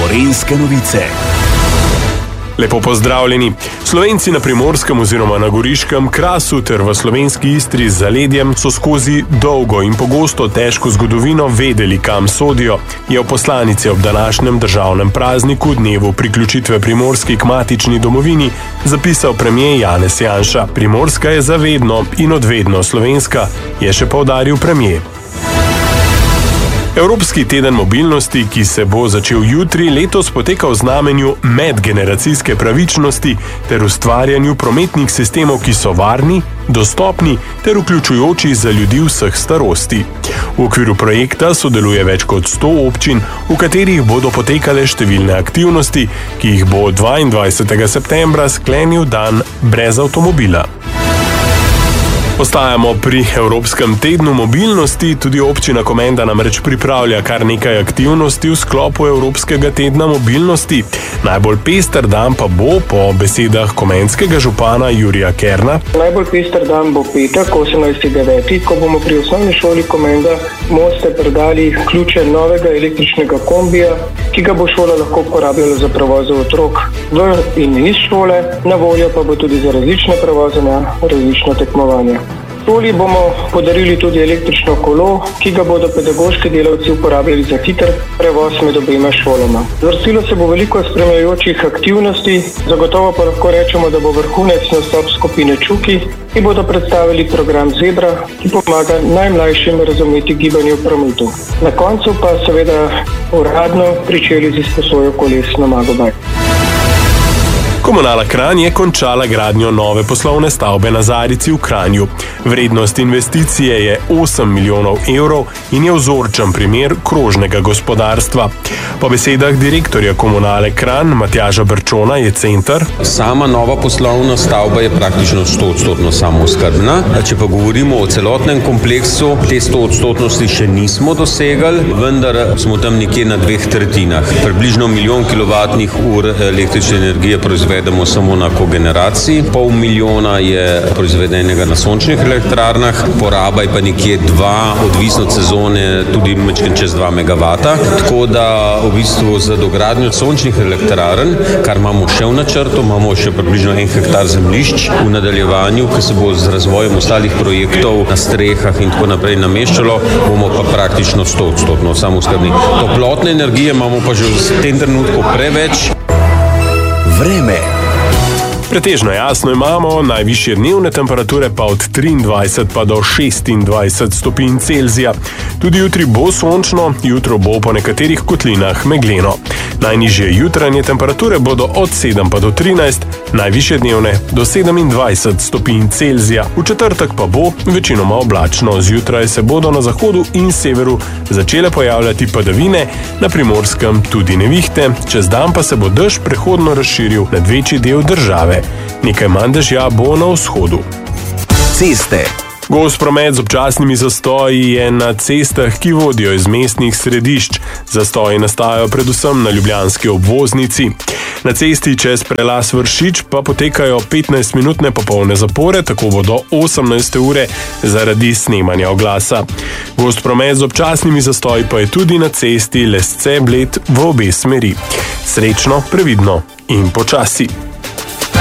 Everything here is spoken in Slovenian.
Gorenjske novice. Lepo pozdravljeni. Slovenci na Primorskem oziroma na Goriškem, Krasu ter v slovenski Istri z zaledjem so skozi dolgo in pogosto težko zgodovino vedeli, kam sodijo, je v poslanici ob današnjem državnem prazniku, dnevu priključitve Primorski k matični domovini, zapisal premier Janez Janša. Primorska je zavedno in odvedno slovenska, je še poudaril premier. Evropski teden mobilnosti, ki se bo začel jutri, letos poteka v znamenju medgeneracijske pravičnosti ter ustvarjanju prometnih sistemov, ki so varni, dostopni ter vključujoči za ljudi vseh starosti. V okviru projekta sodeluje več kot 100 občin, v katerih bodo potekale številne aktivnosti, ki jih bo 22. septembra sklenil dan brez avtomobila. Ostajamo pri Evropskem tednu mobilnosti, tudi občina Komenda namreč pripravlja kar nekaj aktivnosti v sklopu Evropskega tedna mobilnosti. Najbolj pester dan pa bo, po besedah komenskega župana Jurija Kerna. Najbolj pester dan bo petek, 18.9., ko bomo pri osnovni šoli Komenda Moste predali ključe novega električnega kombija, ki ga bo šola lahko uporabljala za prevoze otrok v in iz šole, na voljo pa bo tudi za različne prevoze na različna tekmovanja. V šoli bomo podarili tudi električno kolo, ki ga bodo pedagoški delavci uporabljali za hiter prevoz med obema šolama. Zvrstilo se bo veliko spremljajočih aktivnosti, zagotovo pa lahko rečemo, da bo vrhunec nastop skupine Čuki, ki bodo predstavili program Zebra, ki pomaga najmlajšim razumeti gibanje v prometu. Na koncu pa seveda uradno pričeli z izposojo koles na Magobaj. Komunala Kranj je končala gradnjo nove poslovne stavbe na Zarici v Kranju. Vrednost investicije je 8 milijonov evrov in je vzorčen primer krožnega gospodarstva. Po besedah direktorja Komunale Kranj Matjaža Berčona je center. Sama nova poslovna stavba je praktično 100% samooskrbna. Če pa govorimo o celotnem kompleksu, te 100% še nismo dosegali, vendar smo tam nekje na 2/3. Približno 1 milijon kilovatnih ur električne energije proizvedemo samo na kogeneraciji, 0,5 milijona je proizvedenega na sončnih elektrarnah, poraba je pa nekje 2, odvisno od sezone, tudi mečken čez 2 megavata. Tako da v bistvu za dogradnjo sončnih elektrarn, kar imamo še v načrtu, imamo še približno 1 hektar zemljišč v nadaljevanju, ki se bo z razvojem ostalih projektov na strehah in tako naprej nameščalo, bomo pa praktično 100% samooskrbni. Toplotne energije imamo pa že v tem trenutku preveč. Vreme. Pretežno jasno imamo, najvišje dnevne temperature pa od 23 pa do 26 stopinj Celzija. Tudi jutri bo sončno, jutro bo po nekaterih kotlinah megleno. Najnižje jutranje temperature bodo od 7 pa do 13, najvišje dnevne do 27 stopinj Celzija. V četrtek pa bo večinoma oblačno, zjutraj se bodo na zahodu in severu začele pojavljati padavine, na Primorskem tudi nevihte, čez dan pa se bo dež prehodno razširil nad večji del države. Nekaj manj dežja bo na vzhodu. Ceste. Gost promet z občasnimi zastoji je na cestah, ki vodijo iz mestnih središč. Zastoji nastajajo predvsem na ljubljanski obvoznici. Na cesti čez prelaz Vršič pa potekajo 15-minutne popolne zapore, tako bo do 18. ure zaradi snemanja oglasa. Gost promet z občasnimi zastoji pa je tudi na cesti Lesce-Bled v obe smeri. Srečno, previdno in počasi.